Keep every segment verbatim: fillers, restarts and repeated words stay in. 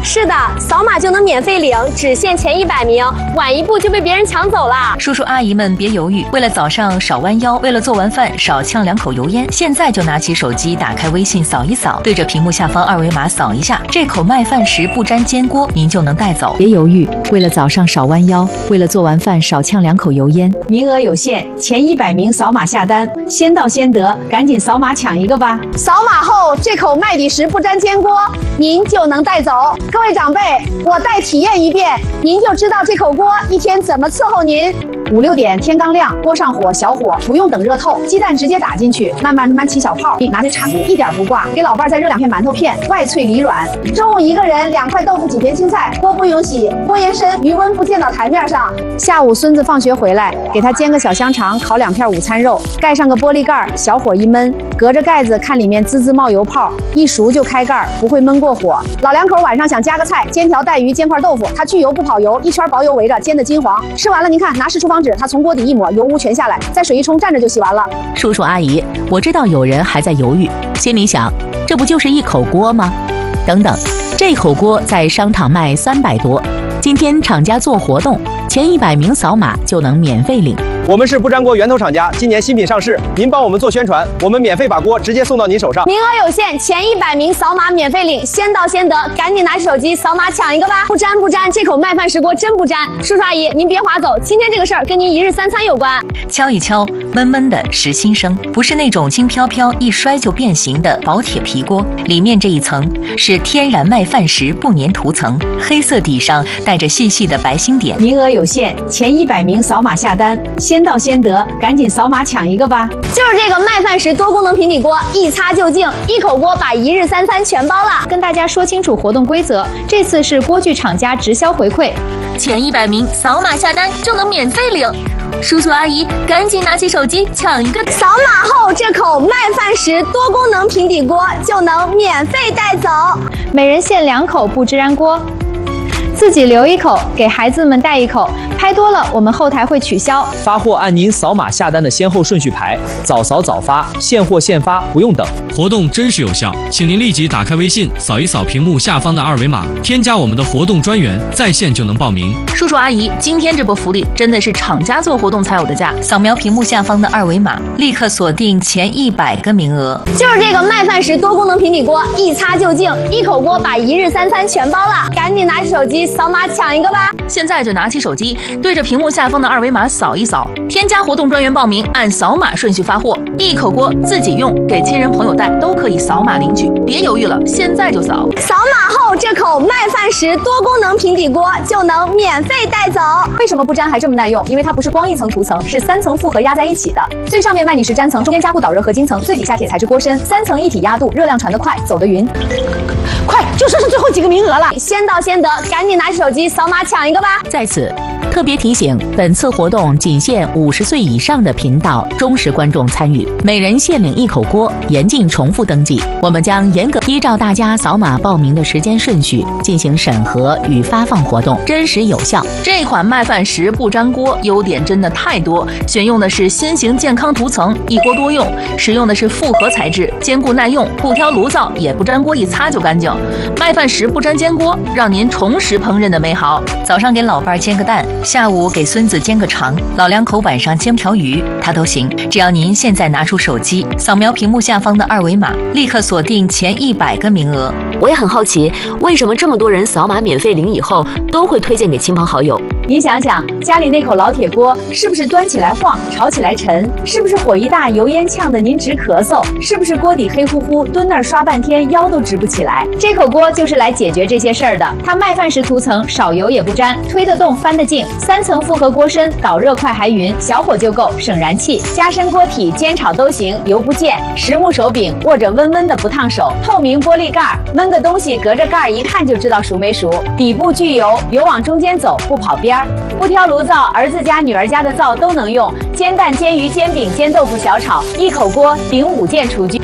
是的，扫码就能免费领，只限前一百名，晚一步就被别人抢走了。 叔叔阿姨们别犹豫，为了早上少弯腰，为了做完饭少呛两口油烟，现在就拿起手机，打开微信扫一扫，对着屏幕下方二维码扫一下，这口麦饭石不粘煎锅您就能带走。 别犹豫，为了早上少弯腰，为了做完饭少呛两口油烟，名额有限，前一百名扫码下单，先到先得，赶紧扫码抢一个吧！ 扫码后，这口麦底石不粘煎锅您就能带走。各位长辈，我再体验一遍，您就知道这口锅一天怎么伺候您。 五六点天刚亮，锅上火小火，不用等热透，鸡蛋直接打进去，慢慢慢慢起小泡，拿着铲子一点不挂，给老伴再热两片馒头片，外脆里软。 中午一个人两块豆腐几片青菜，锅不用洗，锅沿深，余温不溅到台面上。 下午孙子放学回来，给他煎个小香肠，烤两片午餐肉，盖上个玻璃盖，小火一焖，隔着盖子看里面滋滋冒油泡，一熟就开盖，不会焖过火。 老两口晚上想加个菜，煎条带鱼，煎块豆腐，它去油不跑油，一圈薄油围着，煎的金黄。吃完了您看，拿湿厨房纸，它从锅底一抹，油污全下来，再水一冲，蘸着就洗完了。 叔叔阿姨，我知道有人还在犹豫，心里想，这不就是一口锅吗？等等，这口锅在商场卖三百多，今天厂家做活动，前一百名扫码就能免费领。 我们是不粘锅源头厂家，今年新品上市，您帮我们做宣传，我们免费把锅直接送到您手上。 名额有限，前一百名扫码免费领，先到先得，赶紧拿起手机扫码抢一个吧！不粘不粘，这口麦饭石锅真不粘。叔叔阿姨，您别划走，今天这个事儿跟您一日三餐有关。 敲一敲，闷闷的实心声，不是那种轻飘飘一摔就变形的薄铁皮锅，里面这一层是天然麦饭石不粘涂层，黑色底上带着细细的白星点。 名额有限，前一百名扫码下单，先到先得，赶紧扫码抢一个吧！ 就是这个麦饭石多功能平底锅，一擦就净，一口锅把一日三餐全包了。 跟大家说清楚活动规则，这次是锅具厂家直销回馈， 前一百名扫码下单就能免费领。叔叔阿姨，赶紧拿起手机抢一个！ 扫码后，这口麦饭石多功能平底锅就能免费带走， 每人限两口不支燃锅。自己留一口，给孩子们带一口，拍多了我们后台会取消。 发货按您扫码下单的先后顺序排，早扫早发，现货现发，不用等。 活动真实有效，请您立即打开微信，扫一扫屏幕下方的二维码，添加我们的活动专员，在线就能报名。 叔叔阿姨，今天这波福利真的是厂家做活动才有的价，扫描屏幕下方的二维码，立刻锁定前一百个名额。 就是这个麦饭石多功能平底锅，一擦就净，一口锅把一日三餐全包了，赶紧拿起手机扫码抢一个吧！ 现在就拿起手机，对着屏幕下方的二维码扫一扫，添加活动专员报名，按扫码顺序发货，一口锅自己用，给亲人朋友带都可以扫码领取，别犹豫了，现在就扫！ 扫码后，这口麦饭石多功能平底锅就能免费带走。 为什么不粘还这么耐用？因为它不是光一层涂层，是三层复合压在一起的。最上面麦底石粘层，中间加固导热合金层，最底下铁材质锅身，三层一体压度，热量传得快，走得匀。 快，就剩是最后几个名额了，先到先得，赶紧拿起手机扫码抢一个吧！ 在此特别提醒，本次活动仅限五十岁以上的频道忠实观众参与，每人限领一口锅，严禁重复登记。我们将严格依照大家扫码报名的时间顺序进行审核与发放活动，真实有效。这款麦饭石不粘锅优点真的太多，选用的是新型健康涂层，一锅多用，使用的是复合材质，坚固耐用，不挑炉灶，也不粘锅，一擦就干净。麦饭石不粘煎锅，让您重拾烹饪的美好。早上给老伴煎个蛋，下午给孙子煎个肠，老两口晚上煎条鱼，它都行。只要您现在拿出手机，扫描屏幕下方的二维码，立刻锁定前一百个名额。 我也很好奇，为什么这么多人扫码免费领以后，都会推荐给亲朋好友？ 您想想，家里那口老铁锅是不是端起来晃，炒起来沉？是不是火一大，油烟呛得您直咳嗽？是不是锅底黑乎乎，蹲那儿刷半天腰都直不起来？ 这口锅就是来解决这些事儿的。它麦饭石涂层，少油也不粘，推得动翻得净，三层复合锅身，导热快还匀，小火就够，省燃气。加深锅体，煎炒都行，油不溅。实木手柄，握着温温的不烫手。透明玻璃盖，焖个东西隔着盖一看就知道熟没熟。底部聚油，油往中间走，不跑边。不挑炉灶，儿子家女儿家的灶都能用，煎蛋煎鱼煎饼煎豆腐小炒，一口锅顶五件厨具。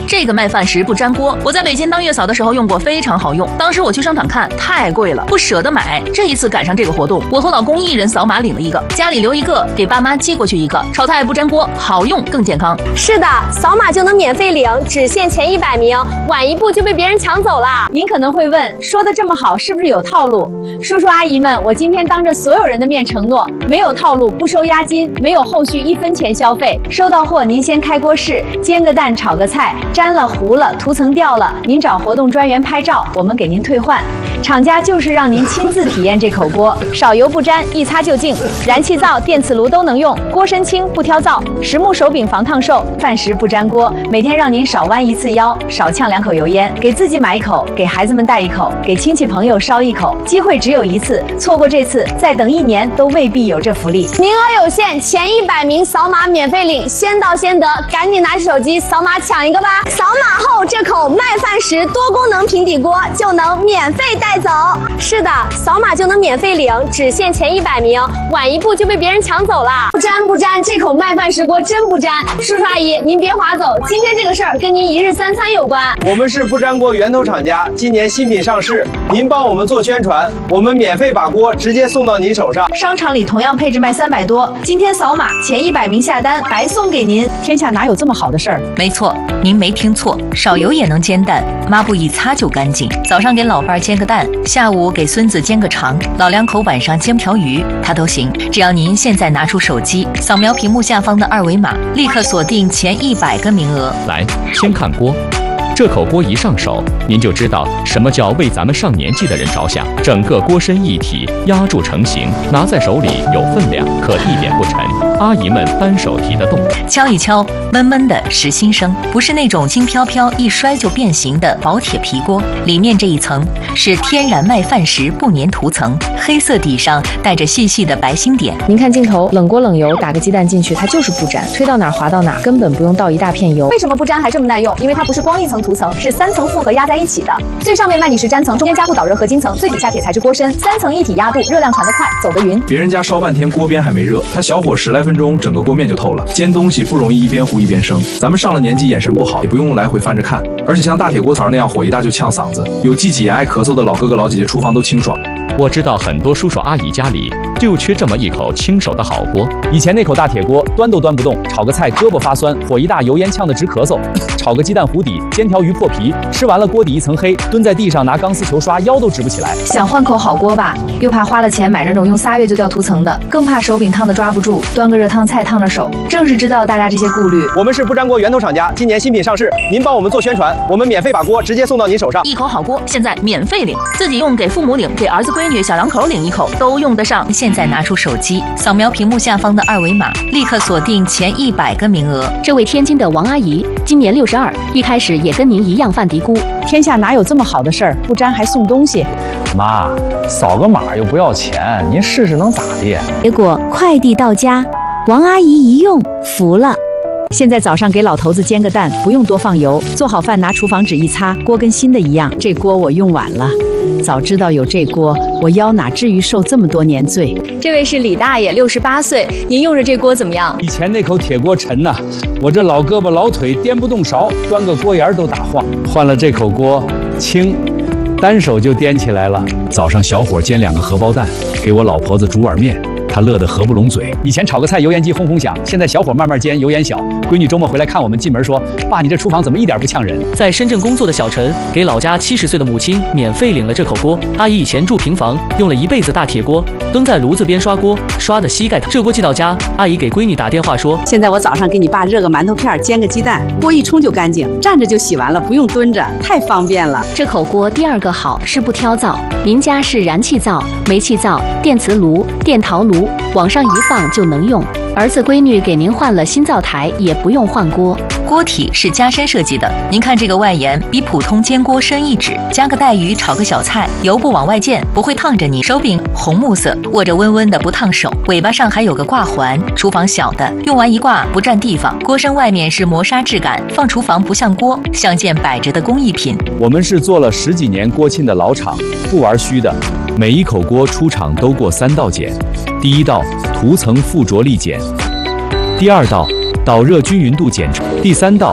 这个麦饭石不粘锅，我在北京当月嫂的时候用过，非常好用。当时我去商场看，太贵了，不舍得买。这一次赶上这个活动，我和老公一人扫码领了一个，家里留一个，给爸妈寄过去一个。炒菜不粘锅，好用更健康。 是的，扫码就能免费领，只限前一百名，晚一步就被别人抢走了。 您可能会问，说的这么好，是不是有套路？叔叔阿姨们，我今天当着所有人的面承诺，没有套路，不收押金，没有后续一分钱消费。收到货您先开锅试，煎个蛋，炒个菜，粘了糊了，涂层掉了，您找活动专员拍照，我们给您退换。厂家就是让您亲自体验这口锅，少油不粘，一擦就净，燃气灶、电磁炉都能用，锅身轻不挑灶，实木手柄防烫手，饭食不粘锅，每天让您少弯一次腰，少呛两口油烟，给自己买一口，给孩子们带一口，给亲戚朋友烧一口，机会只有一次，错过这次，再等一年都未必有这福利。 名额有限，前一百名扫码免费领，先到先得，赶紧拿起手机扫码抢一个吧！扫码后，这口麦饭石多功能平底锅就能免费带走。是的，扫码就能免费领，只限前一百名，晚一步就被别人抢走了。不粘不粘，这口麦饭石锅真不粘。叔叔阿姨，您别划走，今天这个事儿跟您一日三餐有关。 我们是不粘锅源头厂家，今年新品上市，您帮我们做宣传，我们免费把锅直接送到您手上。 商场里同样配置卖三百多，今天扫码前一百名下单白送给您。天下哪有这么好的事儿？ 没错，您没听错，少油也能煎蛋，抹布一擦就干净。早上给老伴儿煎个蛋，下午给孙子煎个肠，老两口晚上煎条鱼，它都行。只要您现在拿出手机，扫描屏幕下方的二维码，立刻锁定前一百个名额。 来，先看锅。这口锅一上手，您就知道什么叫为咱们上年纪的人着想。整个锅身一体压铸成型，拿在手里有分量，可一点不沉。阿姨们单手提得动， 敲一敲，闷闷的实心声，不是那种轻飘飘一摔就变形的薄铁皮锅。里面这一层是天然麦饭石不粘涂层，黑色底上带着细细的白星点。 您看镜头，冷锅冷油，打个鸡蛋进去，它就是不粘，推到哪儿滑到哪儿，根本不用倒一大片油。 为什么不粘还这么耐用？因为它不是光一层涂层，是三层复合压在一起的。最上面麦米石粘层，中间加固导热合金层，最底下铁材质锅身，三层一体压铸，热量传得快，走得匀。 别人家烧半天锅边还没热，他小火十来分钟，整个锅面就透了。煎东西不容易一边糊一边生，咱们上了年纪眼神不好，也不用来回翻着看。而且像大铁锅槽那样火一大就呛嗓子，有记几炎爱咳嗽的老哥哥老姐姐，厨房都清爽。 我知道很多叔叔阿姨家里就缺这么一口亲手的好锅。 以前那口大铁锅端都端不动，炒个菜胳膊发酸，火一大油烟呛得直咳嗽。炒个鸡蛋糊底，煎条鱼破皮，吃完了锅底一层黑，蹲在地上拿钢丝球刷，腰都直不起来。 想换口好锅吧，又怕花了钱买那种用仨月就掉涂层的，更怕手柄烫的抓不住，端个热汤菜烫着手。正是知道大家这些顾虑， 我们是不粘锅源头厂家，今年新品上市，您帮我们做宣传，我们免费把锅直接送到您手上。 一口好锅现在免费领，自己用给父母领，给儿子闺女小两口领一口都用得上。现在拿出手机，扫描屏幕下方的二维码，立刻锁定前一百个名额。 这位天津的王阿姨今年六十二，一开始也跟您一样犯嘀咕， 天下哪有这么好的事儿？不粘还送东西。 妈，扫个码又不要钱，您试试能咋地？ 结果快递到家，王阿姨一用服了。 现在早上给老头子煎个蛋，不用多放油，做好饭拿厨房纸一擦，锅跟新的一样。这锅我用晚了，早知道有这锅，我腰哪至于受这么多年罪。 这位是李大爷，六十八岁，您用着这锅怎么样？ 以前那口铁锅沉呐、啊，我这老胳膊老腿颠不动勺，端个锅沿都打晃。换了这口锅，轻，单手就掂起来了。早上小火煎两个荷包蛋，给我老婆子煮碗面。他乐得合不拢嘴。 以前炒个菜油烟机轰轰响，现在小火慢慢煎，油烟小。闺女周末回来看我们，进门说：“爸，你这厨房怎么一点不呛人？” 在深圳工作的小陈给老家七十岁的母亲免费领了这口锅。阿姨以前住平房，用了一辈子大铁锅，蹲在炉子边刷锅，刷的膝盖疼。这锅寄到家，阿姨给闺女打电话说：“ 现在我早上给你爸热个馒头片，煎个鸡蛋，锅一冲就干净，站着就洗完了，不用蹲着，太方便了。” 这口锅第二个好是不挑灶，您家是燃气灶、煤气灶、电磁炉、电陶炉。往上一放就能用。儿子闺女给您换了新灶台，也不用换锅。 锅体是加深设计的，您看这个外沿比普通煎锅深一指，加个带鱼炒个小菜，油不往外溅，不会烫着你。手柄红木色，握着温温的不烫手。尾巴上还有个挂环，厨房小的，用完一挂不占地方。锅身外面是磨砂质感，放厨房不像锅，像件摆着的工艺品。 我们是做了十几年锅沁的老厂，不玩虚的。每一口锅出厂都过三道检，第一道涂层附着力检，第二道导热均匀度检测，第三道锅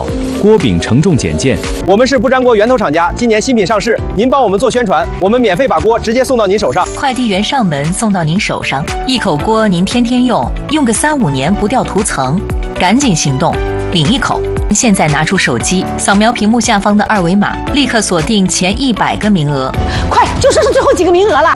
锅柄承重简健。 我们是不粘锅源头厂家，今年新品上市，您帮我们做宣传，我们免费把锅直接送到您手上， 快递员上门送到您手上，一口锅您天天用，用个三五年不掉涂层，赶紧行动，领一口！现在拿出手机，扫描屏幕下方的二维码，立刻锁定前一百个名额， 快，就剩下最后几个名额了，